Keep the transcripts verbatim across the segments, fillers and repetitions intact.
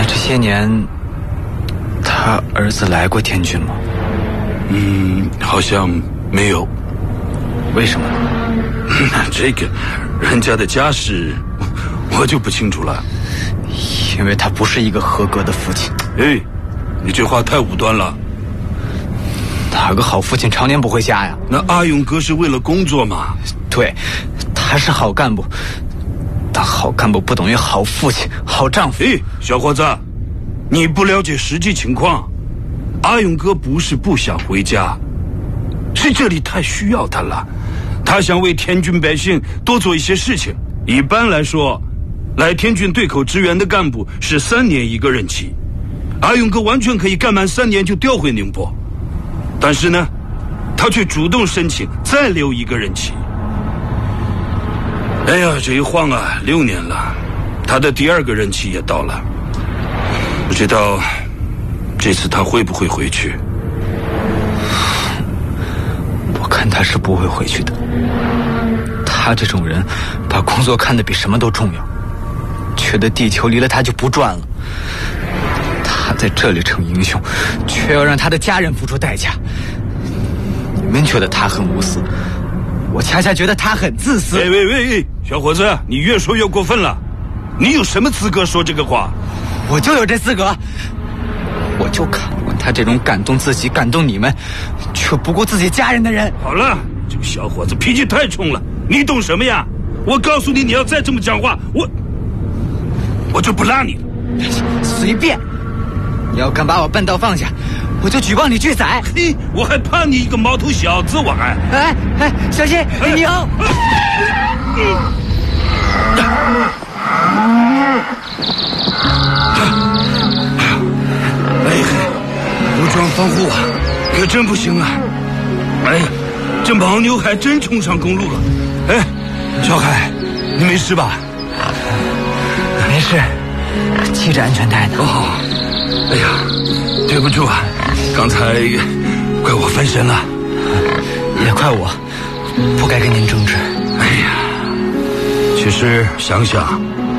这些年，他儿子来过天津吗？ 嗯，好像没有。 为什么呢？ 这个人家的家世我就不清楚了。 因为他不是一个合格的父亲。 哎，你这话太武断了。 哪个好父亲常年不回家呀？ 那阿勇哥是为了工作嘛？ 对，他是好干部，但好干部不等于好父亲、好丈夫。 哎，小伙子，你不了解实际情况。阿勇哥不是不想回家，是这里太需要他了。他想为天津百姓多做一些事情。一般来说，来天津对口支援的干部是三年一个任期，阿勇哥完全可以干满三年就调回宁波。但是呢，他却主动申请再留一个任期。哎呀，这一晃啊，六年了，他的第二个任期也到了，不知道这次他会不会回去？ 我看他是不会回去的。他这种人，把工作看得比什么都重要，觉得地球离了他就不转了。他在这里成英雄，却要让他的家人付出代价。你们觉得他很无私，我恰恰觉得他很自私。 喂喂喂，小伙子，你越说越过分了。你有什么资格说这个话？ 我就有这资格。我就看不惯他这种感动自己、感动你们，却不顾自己家人的人。 好了，这个小伙子脾气太冲了，你懂什么呀？我告诉你，你要再这么讲话，我我就不拉你了。 随便。你要敢把我笨道放下，我就举报你拒载。 嘿，我还怕你一个毛头小子，我还…… 哎哎，小心，你牛！ 哎，武装防护啊，可真不行啊！哎呀，这牦牛还真冲上公路了。哎，小海，你没事吧？ 没事，系着安全带呢。 哦。哎呀，对不住啊，刚才怪我分神了， 也怪我，不该跟您争执。 哎呀，其实想想，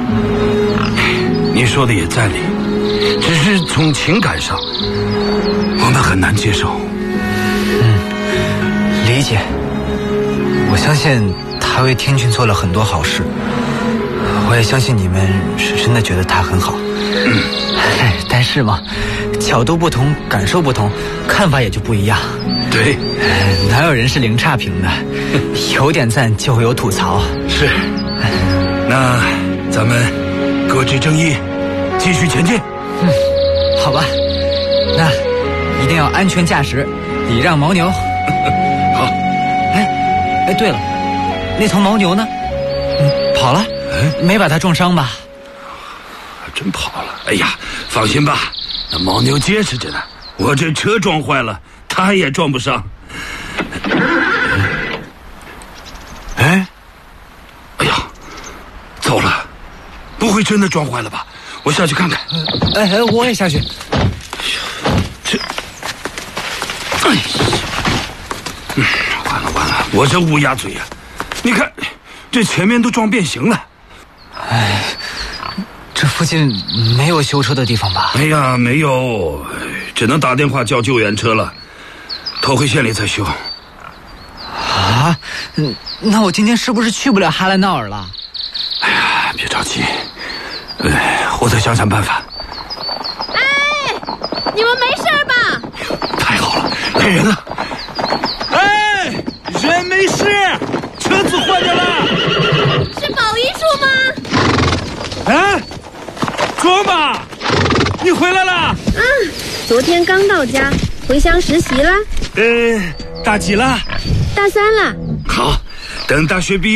你说的也在理，只是从情感上，我们很难接受。 嗯，理解。我相信他为天津做了很多好事，我也相信你们是真的觉得他很好。嗯。但是嘛，角度不同，感受不同，看法也就不一样。 对， 哪有人是零差评的？有点赞就会有吐槽。 是，那咱们各执正义，继续前进。 嗯，好吧，那一定要安全驾驶，礼让牦牛。 好。 哎哎，对了，那头牦牛呢？嗯，跑了，没把它撞伤吧？ 真跑了。哎呀，放心吧，那牦牛结实着呢，我这车撞坏了，它也撞不上。哎，哎呀，糟了，不会真的撞坏了吧？我下去看看。 哎哎，我也下去。 这，哎呀，嗯，完了完了，我这乌鸦嘴呀、啊！你看，这前面都撞变形了。 哎。这附近没有修车的地方吧？ 哎呀，没有，只能打电话叫救援车了，拖回县里再修。 啊，嗯，那我今天是不是去不了哈兰道尔了？ 哎呀，别着急，哎，我再想想办法。 哎，你们没事吧？ 太好了，来人了！哎，人没事，车子坏掉了。 是保一处吗？ 啊？卓玛，你回来了？ 嗯，昨天刚到家，回乡实习了。 呃，大几了？ 大三了。 好，等大学毕业。